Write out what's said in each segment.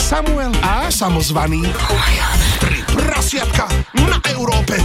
Samuel a samozvaný. Tri prasiatka na Európe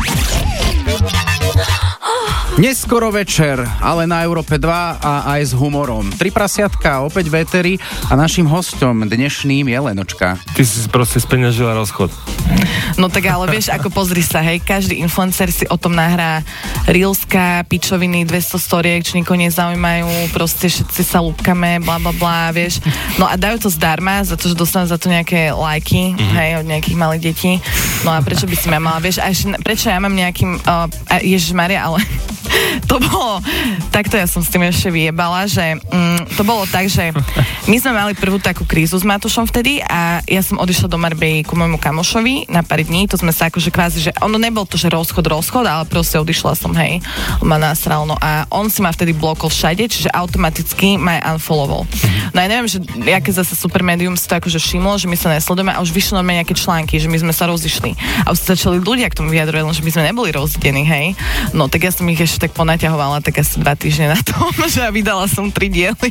2. Neskoro večer, ale na Európe 2 a aj s humorom. Tri prasiatka opäť v éteri a našim hosťom dnešným je Lenočka. Ty si proste speňažila rozchod. No tak ale vieš, ako pozri sa, hej, každý influencer si o tom nahrá reelska, pičoviny, 200 storiek, čo nikoho nezaujímajú, proste všetci sa lúbkame, bla bla bla, vieš. No a dajú to zdarma, za to, že dostanú za to nejaké lajky, hej, od nejakých malých detí. No a prečo by si ma mala, vieš, a ešte, prečo ja mám nejakým, Ježišmaria, ale to bolo, takto ja som s tým ešte vyjebala, že to bolo tak, že my sme mali prvú takú krízu s Matúšom vtedy a ja som odišla do Marbei ku môjmu kamošovi na pár dní, to sme sa akože kvázi, že ono nebol to, že rozchod, ale proste odišla som, hej, on ma nasral, no a on si ma vtedy blokol všade, čiže automaticky ma aj unfollowoval. No ja neviem, že jaké zase super médium si to akože všimlo, že my sa nesledujeme a už vyšli normálne nejaké články, že my sme sa rozišli. A už sa začali ľudia k tomu vyjadrovať, že my sme neboli rozdení, hej. No tak ja som ich ešte tak ponaťahovala tak asi 2 týždne na tom, že vydala som 3 diely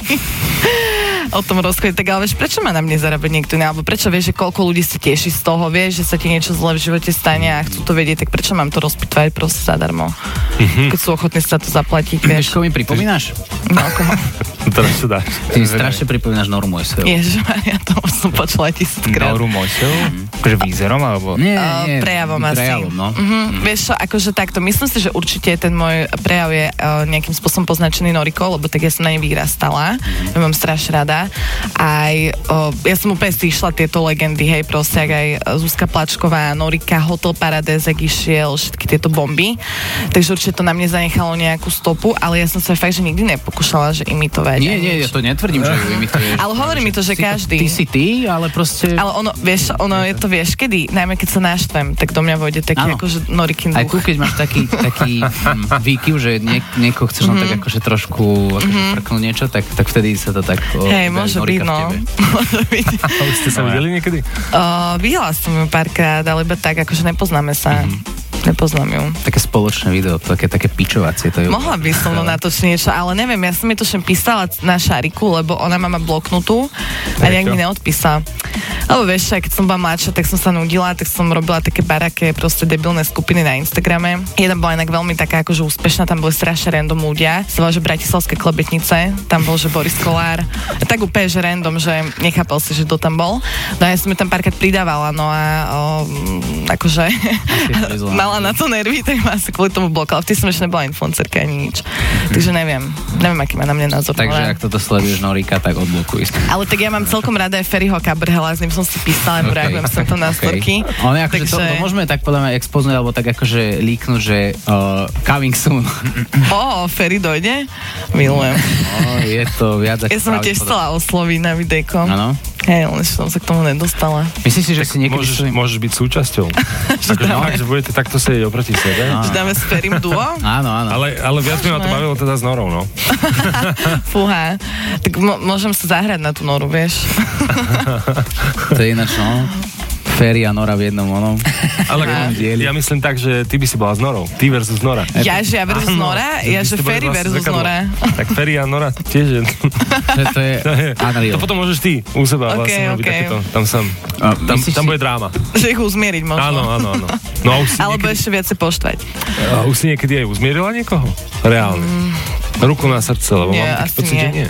o tom rozchode. Tak ale vieš, prečo má na mne zarábať niekto iný? Alebo prečo vieš, že koľko ľudí sa teší z toho, vieš, že sa ti niečo zle v živote stane a chcú to vedieť, tak prečo mám to rozpitvať proste zadarmo? Keď sú ochotní sa to zaplatiť, vieš. Koho mi pripomínaš? No, koho? Teraz čo dáš? Ty mi strašne pripomínaš Noru Mojsejovú. Ježišmaria, to už som počula 1000-krát. Noru Mojsejovú? Akože výzerom, alebo? Nie. Prejavom asi. Prejavom, no. Vieš čo, akože takto, myslím si, že určite ten môj prejav je nejakým spôsobom poznačený Norikou, lebo tak ja som na nej vyrastala. Ja mám strašne rada. Aj ja som úplne si išla tieto legendy, hej, proste, ak aj Zuzka Plačková, Norika, Hotel Paradise, ak išiel, všetky tieto bomby. Takže určite to na mne zanechalo nejakú stopu, ale ja som sa fakt, že nikdy nepokúšala, že imitovať. Nie, ja to netvrdím, že ju imituješ. Ale hovorí mi to, že každý. Ty si ty, ale proste... Ale ono, vieš, je to vieš kedy, najmä keď sa naštvem, tak do mňa vojde taký akože Norikin duch. Aj tu, keď máš taký výkyv, že niekoho chceš len tak akože trošku prknúť niečo, tak vtedy sa to tak... Hej, môže byť, no. Môže byť. Ale ste sa videli niekedy? Videla som ju párkrát, ale iba tak, akože nepoznáme sa. Nepoznám ju. Také spoločné video, také pičovacie. To je mohla by som natočiť niečo, ale neviem, ja som mi to všem písala na Šariku, lebo ona má bloknutú a nejak mi neodpísala. Lebo vieš, keď som bola mladšia, tak som sa nudila, tak som robila také baraké, proste debilné skupiny na Instagrame. Jedna bola inak veľmi taká akože úspešná, tam boli strašne random ľudia. Sa volá, že Bratislavské klebetnice, tam bol, že Boris Kolár. Tak úplne, že random, že nechápal si, že kto tam bol. No a ja som mi tam párkrát pridávala, no a akože mala na to nervy, tak ma asi kvôli tomu blokala. Vtedy som ešte nebola influencerka ani nič. Takže neviem, aký má na mňa názor. Takže ak toto sleduješ Norika, tak odblokuj. Ale tak ja mám celkom rada aj Ferryho Kabrhela, s ním som si písala, reagujem som to na storky. Ale akože to môžeme tak podľa mňa expoznúť, alebo tak akože líknuť, že coming soon. Ferry dojde? Milujem. Je to viac ako... Ja som tiež chcela osloviť na videjko. Áno. Hej, len som sa k tomu nedostala. Myslíš si, že si niekedy... Môžeš byť súčasťou. Takže budete takto sedieť oproti sebe. Že dáme s Ferrym duo? Áno. Ale viac mi ma to bavilo teda s Norou, no. Fúha. Tak môžem sa zahrať na tú Noru, vieš. To je ináč, no. Ferry a Nora v jednom onom. Ale ja myslím tak, že ty by si bola s Norou. Ty versus Nora. Ja versus Nora? Ja, že Ferry versus Nora. Tak Ferry a Nora tiež. To je to potom môžeš ty u seba vlastne robiť takéto. Tam bude dráma. Že ich uzmieriť možno. Áno. No, alebo ešte viacej poštvať. Už si niekedy aj uzmierila niekoho? Reálne. Ruku na srdce, lebo mám taký pocit, že nie.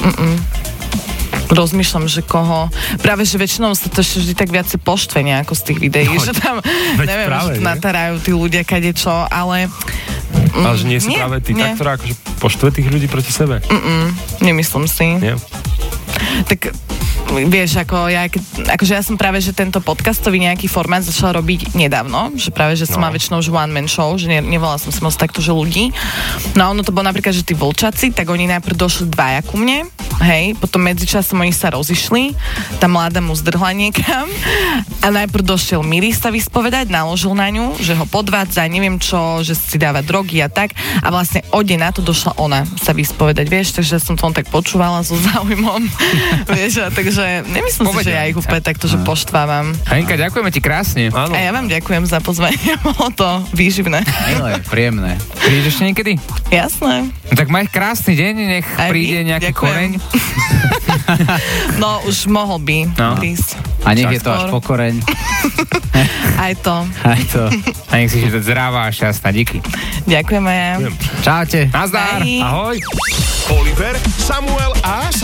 Rozmýšľam, že koho. Práve, že väčšinou sa to ešte vždy tak viacej poštve nejako z tých videí, že tam, neviem, práve, že natarajú tí ľudia kadečo, ale... Ale že nie si práve ty tá, ktorá akože poštve tých ľudí proti sebe? Nemyslím si. Nie? Tak... Vieš, akože ja som práve, že tento podcastový nejaký formát začala robiť nedávno, že práve, že som má väčšinou už one-man show, že nevolala som si moc takto, že ľudí. No a ono to bolo napríklad, že tí vlčaci, tak oni najprv došli 2 ku mne, hej, potom medzičasom oni sa rozišli, tá mladá mu zdrhla niekam a najprv došiel Miri sa vyspovedať, naložil na ňu, že ho podvádza, neviem čo, že si dáva drogy a tak a vlastne o deň na to došla ona sa vyspovedať, vieš, takže som to on tak počúvala so záujmom, vieš, a takže nemyslím si, že ja ich úplne takto, že poštvávam. Henka, ďakujeme ti krásne. Áno. A ja vám ďakujem za pozvanie, bolo to výživné. Milé, príjemné. Prídeš ešte niekedy? Jasné. No, tak maj krásny deň, nech aj príde nejaký koreň. No, už mohol by prísť. A nech je to až po koreň. Aj to. Aj to. A nech si žite zdravá a šťastná. Díky. Ďakujeme. Čaute. Nazdar. Bye. Ahoj. Oliver, Samuel a